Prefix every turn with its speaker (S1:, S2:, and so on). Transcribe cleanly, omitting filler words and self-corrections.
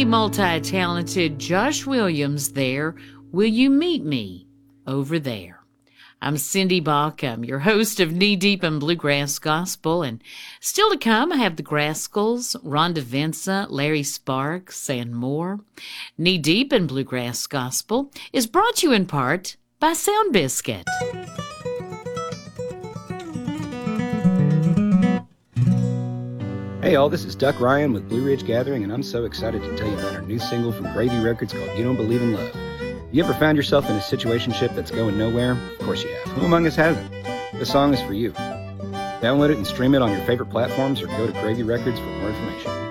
S1: Hey, multi-talented Josh Williams there. Will you meet me over there? I'm Cindy Bach. I'm your host of Knee Deep in Bluegrass Gospel. And still to come, I have the Grascals, Rhonda Vincent, Larry Sparks, and more. Knee Deep in Bluegrass Gospel is brought to you in part by Sound Biscuit.
S2: Hey all, this is Duck Ryan with Blue Ridge Gathering, and I'm so excited to tell you about our new single from Gravy Records called You Don't Believe in Love. You ever found yourself in a situationship that's going nowhere? Of course you have. Who among us hasn't? This song is for you. Download it and stream it on your favorite platforms or go to Gravy Records for more information.